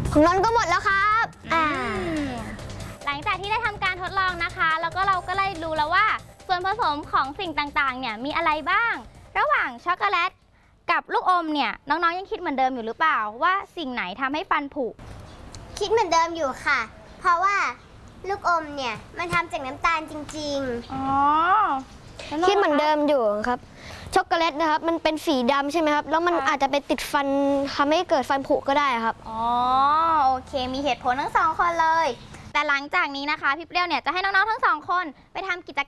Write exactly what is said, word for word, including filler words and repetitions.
ของนนท์ก็หมดแล้วครับอ่าหลังจากที่ได้ทำการทดลองนะคะ แล้วก็เราก็เลยรู้แล้วว่าส่วนผสมของสิ่งต่างๆเนี่ยมีอะไรบ้าง ระหว่างช็อกโกแลตกับลูกอมเนี่ยน้องๆยังคิดเหมือนเดิมอยู่หรือเปล่าว่าสิ่งไหนทำให้ฟันผุคิดเหมือนเดิมอยู่ค่ะ เพราะว่าลูกอมเนี่ยมันทำจากน้ำตาลจริงๆอ๋อคิดเหมือนเดิมอยู่ครับช็อกโกแลตนะครับมันเป็นสีดำใช่ไหมครับแล้วมันอาจจะไปติดฟันทำให้เกิดฟันผุก็ได้ครับอ๋อโอเคมีเหตุผลทั้งสองคนเลยแต่หลังจากนี้นะคะพี่เปรี้ยวเนี่ยจะให้น้องๆทั้งสองคนไปทำกิจ